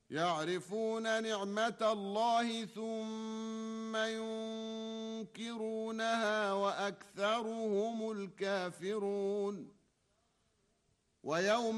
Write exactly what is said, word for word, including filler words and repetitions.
يعرفون نعمة الله ثم ينكرونها وأكثرهم الكافرون. ويوم